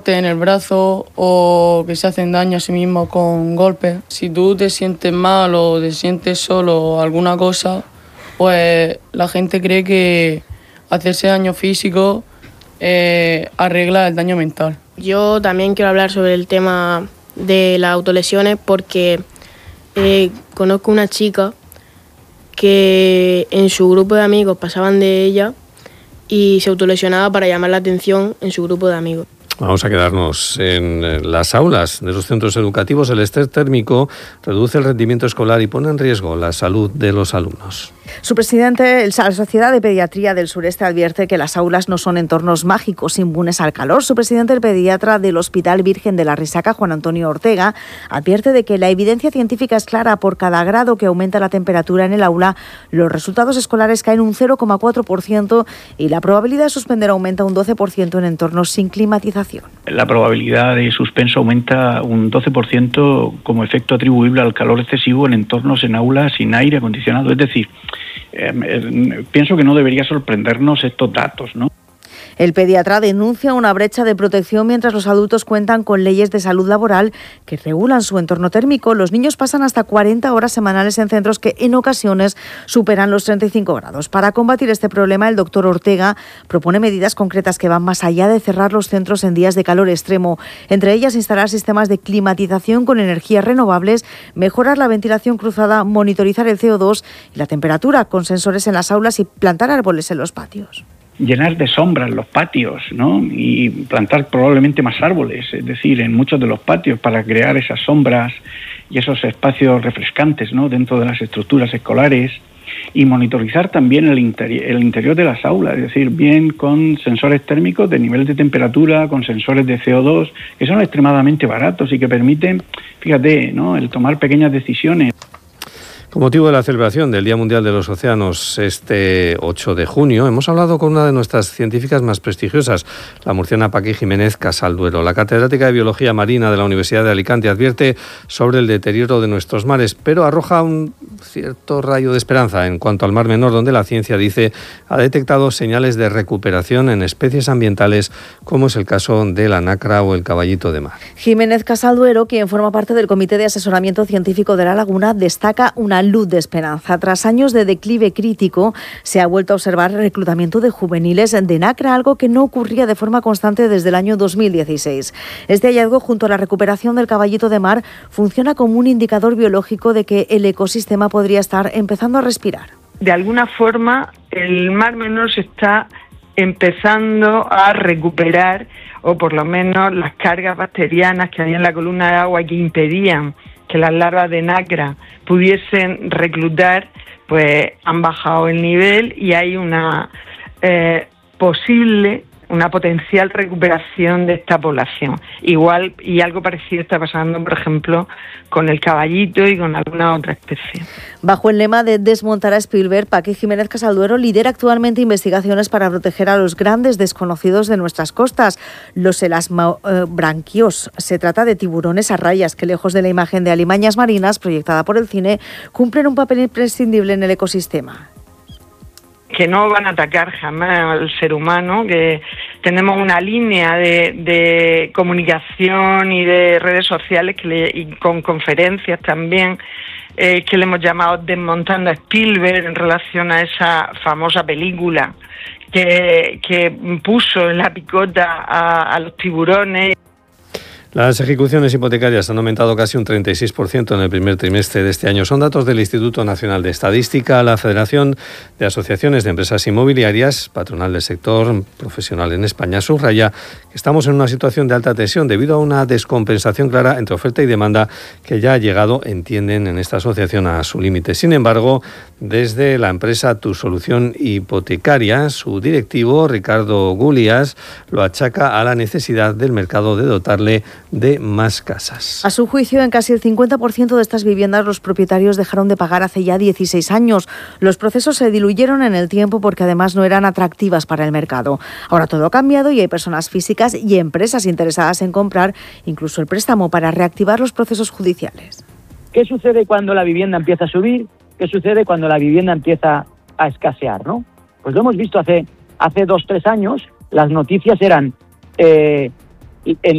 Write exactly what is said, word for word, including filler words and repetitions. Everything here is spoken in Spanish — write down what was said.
cortes en el brazo o que se hacen daño a sí mismos con golpes. Si tú te sientes mal o te sientes solo o alguna cosa, pues la gente cree que hacerse daño físico eh, arregla el daño mental. Yo también quiero hablar sobre el tema de las autolesiones porque eh, conozco una chica que en su grupo de amigos pasaban de ella y se autolesionaba para llamar la atención en su grupo de amigos. Vamos a quedarnos en las aulas de los centros educativos. El estrés térmico reduce el rendimiento escolar y pone en riesgo la salud de los alumnos. Su presidente, la Sociedad de Pediatría del Sureste, advierte que las aulas no son entornos mágicos inmunes al calor. Su presidente, el pediatra del Hospital Virgen de la Risaca, Juan Antonio Ortega, advierte de que la evidencia científica es clara. Por cada grado que aumenta la temperatura en el aula, los resultados escolares caen un cero coma cuatro por ciento y la probabilidad de suspender aumenta un doce por ciento en entornos sin climatización. La probabilidad de suspenso aumenta un doce por ciento como efecto atribuible al calor excesivo en entornos en aulas sin aire acondicionado. Es decir, eh, eh, pienso que no debería sorprendernos estos datos, ¿no? El pediatra denuncia una brecha de protección mientras los adultos cuentan con leyes de salud laboral que regulan su entorno térmico. Los niños pasan hasta cuarenta horas semanales en centros que en ocasiones superan los treinta y cinco grados. Para combatir este problema, el doctor Ortega propone medidas concretas que van más allá de cerrar los centros en días de calor extremo. Entre ellas, instalar sistemas de climatización con energías renovables, mejorar la ventilación cruzada, monitorizar el C O dos y la temperatura con sensores en las aulas y plantar árboles en los patios. Llenar de sombras los patios, ¿no? Y plantar probablemente más árboles, es decir, en muchos de los patios para crear esas sombras y esos espacios refrescantes, ¿no? Dentro de las estructuras escolares y monitorizar también el, interi- el interior de las aulas, es decir, bien con sensores térmicos de nivel de temperatura, con sensores de C O dos, que son extremadamente baratos y que permiten, fíjate, ¿no? El tomar pequeñas decisiones. Con motivo de la celebración del Día Mundial de los Océanos este ocho de junio, hemos hablado con una de nuestras científicas más prestigiosas, la murciana Paqui Jiménez Casalduero. La catedrática de Biología Marina de la Universidad de Alicante advierte sobre el deterioro de nuestros mares, pero arroja un cierto rayo de esperanza en cuanto al Mar Menor, donde la ciencia dice ha detectado señales de recuperación en especies ambientales, como es el caso de la nacra o el caballito de mar. Jiménez Casalduero, quien forma parte del Comité de Asesoramiento Científico de la Laguna, destaca una luz de esperanza. Tras años de declive crítico, se ha vuelto a observar reclutamiento de juveniles de nacra, algo que no ocurría de forma constante desde el año dos mil dieciséis. Este hallazgo, junto a la recuperación del caballito de mar, funciona como un indicador biológico de que el ecosistema podría estar empezando a respirar. De alguna forma, el Mar Menor se está empezando a recuperar, o por lo menos las cargas bacterianas que había en la columna de agua que impedían que las larvas de nacra pudiesen reclutar, pues han bajado el nivel y hay una eh, posible, una potencial recuperación de esta población. Igual, y algo parecido está pasando, por ejemplo, con el caballito y con alguna otra especie. Bajo el lema de desmontar a Spielberg, Paqui Jiménez Casalduero lidera actualmente investigaciones para proteger a los grandes desconocidos de nuestras costas, los elasmobranquios. Se trata de tiburones a rayas que, lejos de la imagen de alimañas marinas proyectada por el cine, cumplen un papel imprescindible en el ecosistema. Que no van a atacar jamás al ser humano, que tenemos una línea de, de comunicación y de redes sociales que le, y con conferencias también, eh, que le hemos llamado Desmontando a Spielberg en relación a esa famosa película que, que puso en la picota a, a los tiburones. Las ejecuciones hipotecarias han aumentado casi un treinta y seis por ciento en el primer trimestre de este año. Son datos del Instituto Nacional de Estadística. La Federación de Asociaciones de Empresas Inmobiliarias, patronal del sector profesional en España, subraya que estamos en una situación de alta tensión debido a una descompensación clara entre oferta y demanda que ya ha llegado, entienden en esta asociación, a su límite. Sin embargo, desde la empresa Tu Solución Hipotecaria, su directivo, Ricardo Gulias, lo achaca a la necesidad del mercado de dotarle de más casas. A su juicio, en casi el cincuenta por ciento de estas viviendas los propietarios dejaron de pagar hace ya dieciséis años. Los procesos se diluyeron en el tiempo porque además no eran atractivas para el mercado. Ahora todo ha cambiado y hay personas físicas y empresas interesadas en comprar incluso el préstamo para reactivar los procesos judiciales. ¿Qué sucede cuando la vivienda empieza a subir? ¿Qué sucede cuando la vivienda empieza a escasear, ¿no? Pues lo hemos visto hace, hace dos, tres años. Las noticias eran... Eh, en